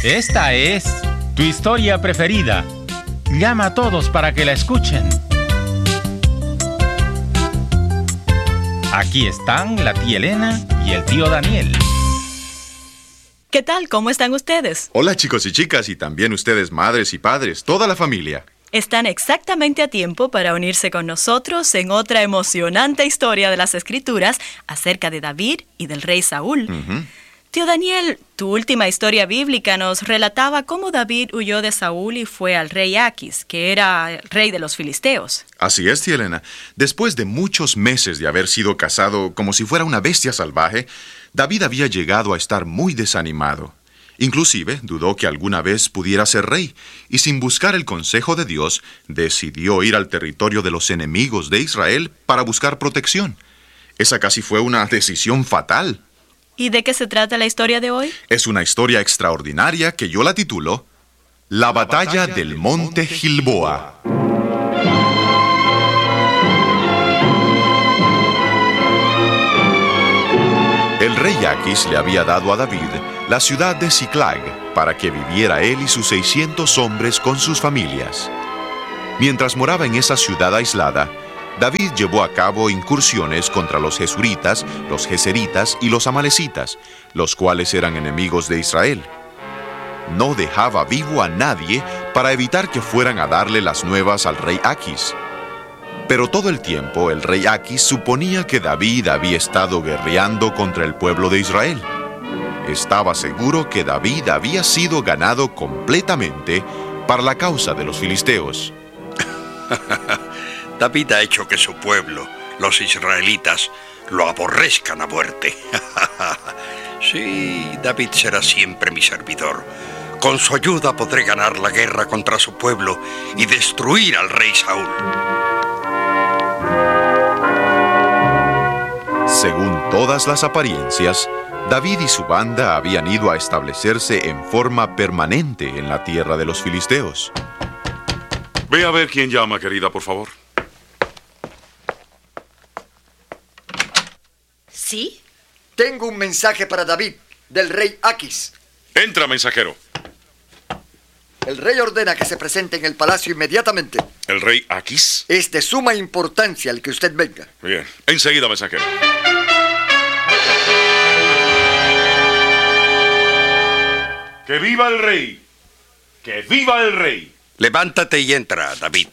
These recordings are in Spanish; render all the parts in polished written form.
Esta es tu historia preferida. Llama a todos para que la escuchen. Aquí están la tía Elena y el tío Daniel. ¿Qué tal? ¿Cómo están ustedes? Hola chicos y chicas, y también ustedes madres y padres, toda la familia. Están exactamente a tiempo para unirse con nosotros en otra emocionante historia de las Escrituras acerca de David y del rey Saúl. Tío Daniel, tu última historia bíblica nos relataba cómo David huyó de Saúl y fue al rey Aquis, que era el rey de los filisteos. Así es, tía Elena. Después de muchos meses de haber sido cazado como si fuera una bestia salvaje, David había llegado a estar muy desanimado. Inclusive dudó que alguna vez pudiera ser rey, y sin buscar el consejo de Dios, decidió ir al territorio de los enemigos de Israel para buscar protección. Esa casi fue una decisión fatal. ¿Y de qué se trata la historia de hoy? Es una historia extraordinaria que yo la titulo La batalla del Monte Gilboa. El rey Aquis le había dado a David la ciudad de Ziklag para que viviera él y sus 600 hombres con sus familias. Mientras moraba en esa ciudad aislada, David llevó a cabo incursiones contra los jesuritas, los geseritas y los amalecitas, los cuales eran enemigos de Israel. No dejaba vivo a nadie para evitar que fueran a darle las nuevas al rey Aquis. Pero todo el tiempo el rey Aquis suponía que David había estado guerreando contra el pueblo de Israel. Estaba seguro que David había sido ganado completamente para la causa de los filisteos. David ha hecho que su pueblo, los israelitas, lo aborrezcan a muerte. Sí, David será siempre mi servidor. Con su ayuda podré ganar la guerra contra su pueblo y destruir al rey Saúl. Según todas las apariencias, David y su banda habían ido a establecerse en forma permanente en la tierra de los filisteos. Ve a ver quién llama, querida, por favor. ¿Sí? Tengo un mensaje para David, del rey Aquis. Entra, mensajero. El rey ordena que se presente en el palacio inmediatamente. ¿El rey Aquis? Es de suma importancia el que usted venga. Bien, enseguida, mensajero. ¡Que viva el rey! ¡Que viva el rey! Levántate y entra, David.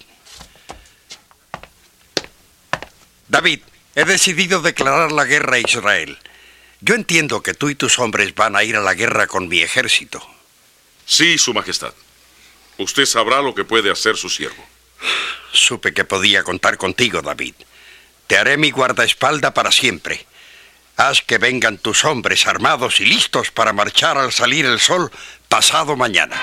David, he decidido declarar la guerra a Israel. Yo entiendo que tú y tus hombres van a ir a la guerra con mi ejército. Sí, su majestad. Usted sabrá lo que puede hacer su siervo. Supe que podía contar contigo, David. Te haré mi guardaespaldas para siempre. Haz que vengan tus hombres armados y listos para marchar al salir el sol pasado mañana.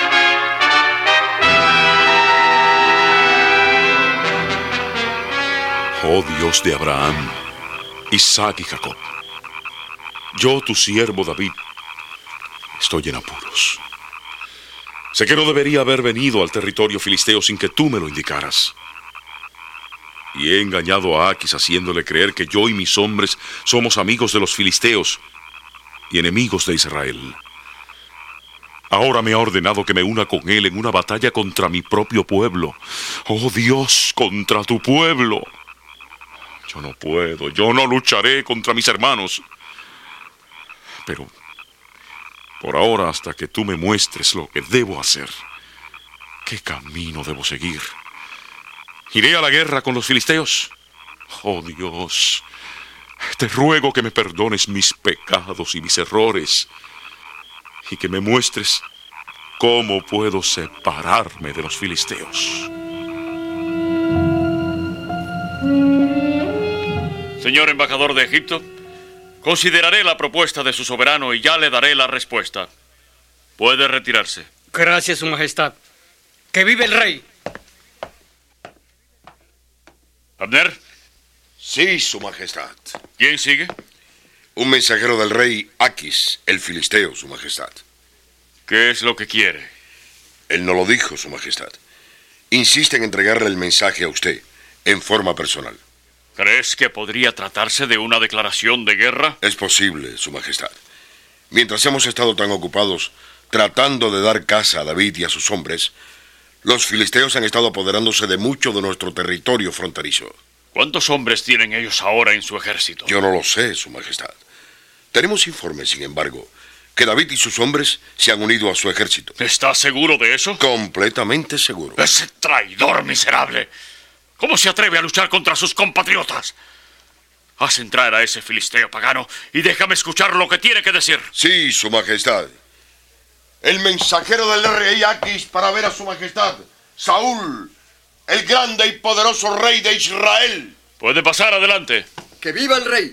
Oh Dios de Abraham, Isaac y Jacob, yo, tu siervo David, estoy en apuros. Sé que no debería haber venido al territorio filisteo sin que tú me lo indicaras. Y he engañado a Aquis haciéndole creer que yo y mis hombres somos amigos de los filisteos y enemigos de Israel. Ahora me ha ordenado que me una con él en una batalla contra mi propio pueblo. Oh Dios, contra tu pueblo. Yo no puedo, yo no lucharé contra mis hermanos. Pero por ahora, hasta que tú me muestres lo que debo hacer, ¿qué camino debo seguir? ¿Iré a la guerra con los filisteos? Oh Dios, te ruego que me perdones mis pecados y mis errores, y que me muestres cómo puedo separarme de los filisteos. Señor embajador de Egipto, consideraré la propuesta de su soberano y ya le daré la respuesta. Puede retirarse. Gracias, Su Majestad. ¡Que vive el rey! ¿Abner? Sí, Su Majestad. ¿Quién sigue? Un mensajero del rey Aquis, el filisteo, Su Majestad. ¿Qué es lo que quiere? Él no lo dijo, Su Majestad. Insiste en entregarle el mensaje a usted, en forma personal. ¿Crees que podría tratarse de una declaración de guerra? Es posible, Su Majestad. Mientras hemos estado tan ocupados, Tratando de dar caza a David y a sus hombres, los filisteos han estado apoderándose de mucho de nuestro territorio fronterizo. ¿Cuántos hombres tienen ellos ahora en su ejército? Yo no lo sé, Su Majestad. Tenemos informes, sin embargo, que David y sus hombres se han unido a su ejército. ¿Estás seguro de eso? Completamente seguro. ¡Ese traidor miserable! ¿Cómo se atreve a luchar contra sus compatriotas? Haz entrar a ese filisteo pagano y déjame escuchar lo que tiene que decir. Sí, Su Majestad. El mensajero del rey Aquis para ver a Su Majestad, Saúl, el grande y poderoso rey de Israel. Puede pasar adelante. ¡Que viva el rey!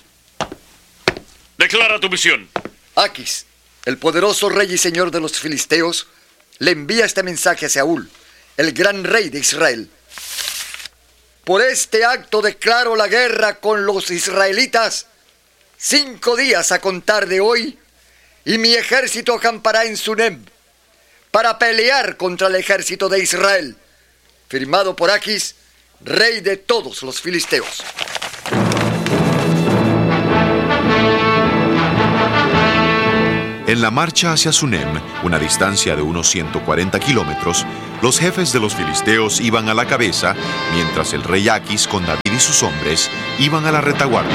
Declara tu misión. Aquis, el poderoso rey y señor de los filisteos, le envía este mensaje a Saúl, el gran rey de Israel. Por este acto declaro la guerra con los israelitas 5 días a contar de hoy, y mi ejército acampará en Sunem para pelear contra el ejército de Israel. Firmado por Aquis, rey de todos los filisteos. En la marcha hacia Sunem, una distancia de unos 140 kilómetros, los jefes de los filisteos iban a la cabeza, mientras el rey Aquis con David y sus hombres iban a la retaguardia.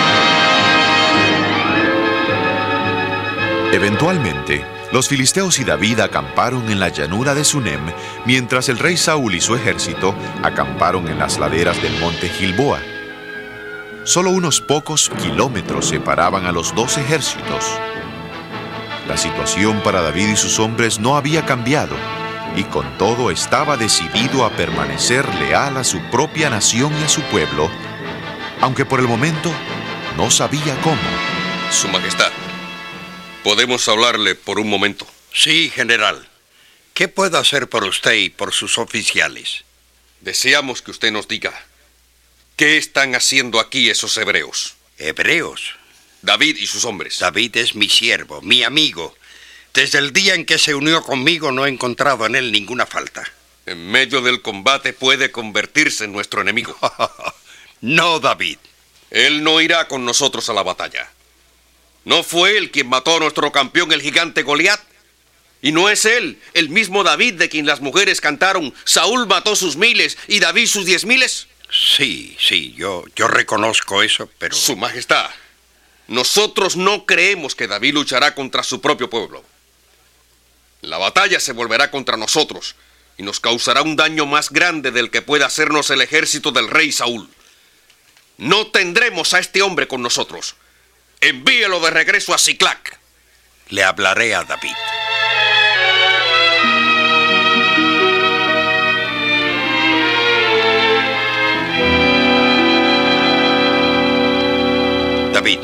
Eventualmente, los filisteos y David acamparon en la llanura de Sunem, mientras el rey Saúl y su ejército acamparon en las laderas del monte Gilboa. Solo unos pocos kilómetros separaban a los dos ejércitos. La situación para David y sus hombres no había cambiado, y con todo estaba decidido a permanecer leal a su propia nación y a su pueblo, aunque por el momento no sabía cómo. Su Majestad, ¿podemos hablarle por un momento? Sí, general. ¿Qué puedo hacer por usted y por sus oficiales? Deseamos que usted nos diga, ¿qué están haciendo aquí esos hebreos? ¿Hebreos? David y sus hombres. David es mi siervo, mi amigo. Desde el día en que se unió conmigo no he encontrado en él ninguna falta. En medio del combate puede convertirse en nuestro enemigo. No, David. Él no irá con nosotros a la batalla. ¿No fue él quien mató a nuestro campeón, el gigante Goliat? ¿Y no es él, el mismo David de quien las mujeres cantaron, Saúl mató sus 1000 y David sus 10,000? Sí, yo reconozco eso, pero... Su Majestad, nosotros no creemos que David luchará contra su propio pueblo. La batalla se volverá contra nosotros y nos causará un daño más grande del que puede hacernos el ejército del rey Saúl. No tendremos a este hombre con nosotros. Envíelo de regreso a Ziklag. Le hablaré a David. David,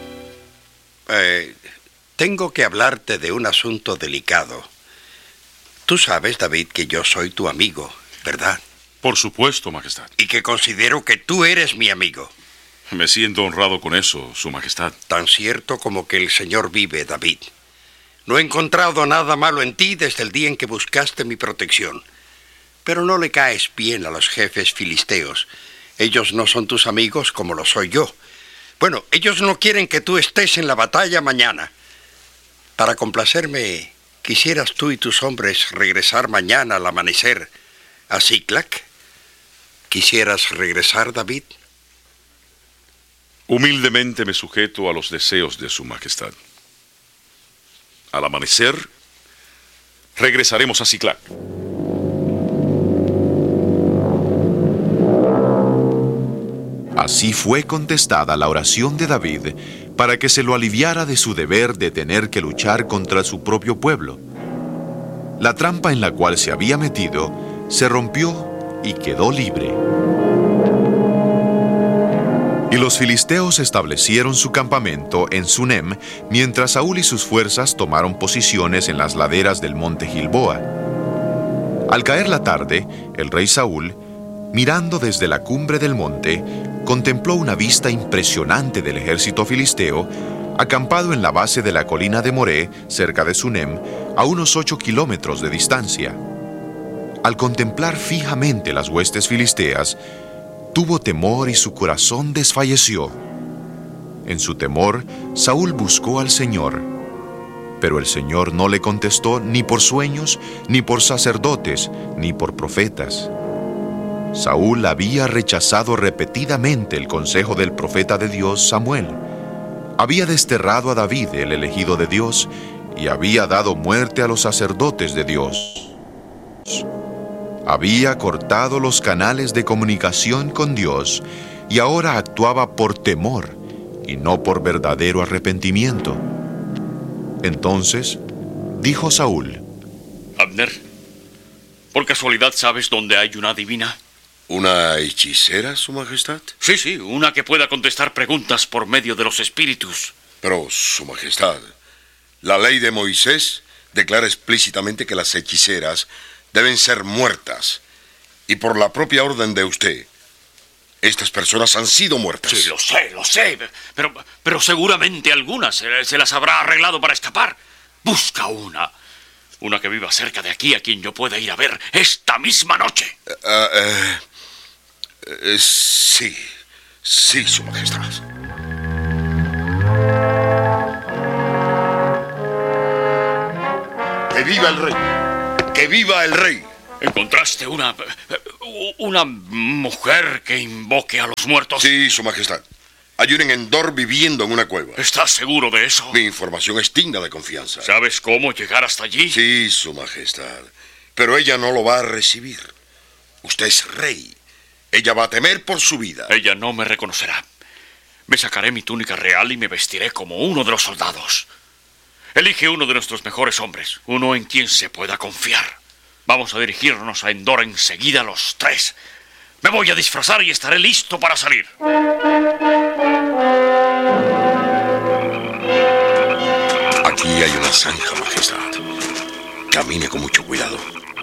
tengo que hablarte de un asunto delicado. Tú sabes, David, que yo soy tu amigo, ¿verdad? Por supuesto, Majestad. Y que considero que tú eres mi amigo. Me siento honrado con eso, Su Majestad. Tan cierto como que el Señor vive, David. No he encontrado nada malo en ti desde el día en que buscaste mi protección. Pero no le caes bien a los jefes filisteos. Ellos no son tus amigos como lo soy yo. Bueno, ellos no quieren que tú estés en la batalla mañana. Para complacerme, ¿quisieras tú y tus hombres regresar mañana al amanecer a Ziklag? ¿Quisieras regresar, David? Humildemente me sujeto a los deseos de Su Majestad. Al amanecer, regresaremos a Ziklag. Así fue contestada la oración de David para que se lo aliviara de su deber de tener que luchar contra su propio pueblo. La trampa en la cual se había metido se rompió y quedó libre. Y los filisteos establecieron su campamento en Sunem, mientras Saúl y sus fuerzas tomaron posiciones en las laderas del monte Gilboa. Al caer la tarde, el rey Saúl, mirando desde la cumbre del monte, contempló una vista impresionante del ejército filisteo, acampado en la base de la colina de Moré, cerca de Sunem, a unos 8 kilómetros de distancia. Al contemplar fijamente las huestes filisteas, tuvo temor y su corazón desfalleció. En su temor, Saúl buscó al Señor. Pero el Señor no le contestó ni por sueños, ni por sacerdotes, ni por profetas. Saúl había rechazado repetidamente el consejo del profeta de Dios, Samuel. Había desterrado a David, el elegido de Dios, y había dado muerte a los sacerdotes de Dios. Había cortado los canales de comunicación con Dios y ahora actuaba por temor y no por verdadero arrepentimiento. Entonces dijo Saúl: Abner, ¿por casualidad sabes dónde hay una adivina? ¿Una hechicera, Su Majestad? Sí, una que pueda contestar preguntas por medio de los espíritus. Pero, Su Majestad, la ley de Moisés declara explícitamente que las hechiceras deben ser muertas. Y por la propia orden de usted, estas personas han sido muertas. Sí, lo sé. Pero seguramente algunas se las habrá arreglado para escapar. Busca una que viva cerca de aquí, a quien yo pueda ir a ver esta misma noche. Sí, Su Majestad. ¡Que viva el rey! ¡Que viva el rey! ¿Encontraste una mujer que invoque a los muertos? Sí, Su Majestad. Hay un en Endor viviendo en una cueva. ¿Estás seguro de eso? Mi información es digna de confianza. ¿Sabes cómo llegar hasta allí? Sí, Su Majestad. Pero ella no lo va a recibir. Usted es rey. Ella va a temer por su vida. Ella no me reconocerá. Me sacaré mi túnica real y me vestiré como uno de los soldados. Elige uno de nuestros mejores hombres, uno en quien se pueda confiar. Vamos a dirigirnos a Endor enseguida los tres. Me voy a disfrazar y estaré listo para salir. Aquí hay una zanja, Majestad. Camine con mucho cuidado.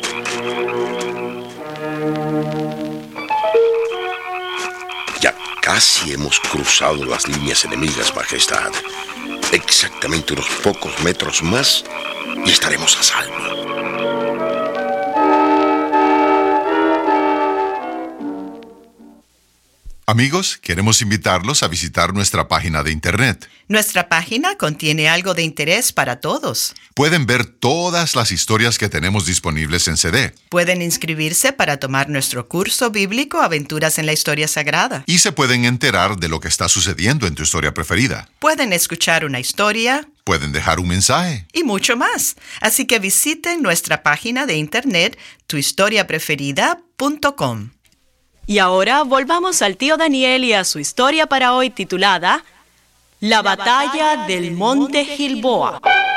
Ya casi hemos cruzado las líneas enemigas, Majestad. Exactamente unos pocos metros más y estaremos a salvo. Amigos, queremos invitarlos a visitar nuestra página de internet. Nuestra página contiene algo de interés para todos. Pueden ver todas las historias que tenemos disponibles en CD. Pueden inscribirse para tomar nuestro curso bíblico Aventuras en la Historia Sagrada. Y se pueden enterar de lo que está sucediendo en tu historia preferida. Pueden escuchar una historia. Pueden dejar un mensaje. Y mucho más. Así que visiten nuestra página de internet tuhistoriapreferida.com. Y ahora volvamos al tío Daniel y a su historia para hoy titulada La batalla del Monte Gilboa.